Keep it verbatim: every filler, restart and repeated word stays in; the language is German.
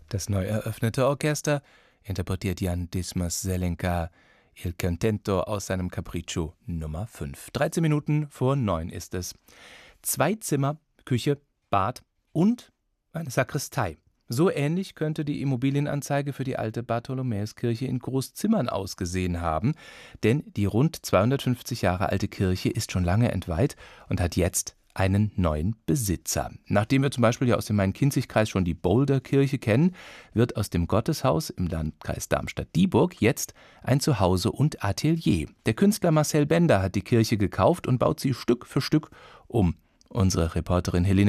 Das neu eröffnete Orchester interpretiert Jan Dismas-Zelenka Il Contento aus seinem Capriccio Nummer fünf. dreizehn Minuten vor neun ist es. Zwei Zimmer, Küche, Bad und eine Sakristei. So ähnlich könnte die Immobilienanzeige für die alte Bartholomäuskirche in Großzimmern ausgesehen haben, denn die rund zweihundertfünfzig Jahre alte Kirche ist schon lange entweiht und hat jetzt einen neuen Besitzer. Nachdem wir zum Beispiel ja aus dem Main-Kinzig-Kreis schon die Boulderkirche kennen, wird aus dem Gotteshaus im Landkreis Darmstadt-Dieburg jetzt ein Zuhause und Atelier. Der Künstler Marcel Bender hat die Kirche gekauft und baut sie Stück für Stück um. Unsere Reporterin Helene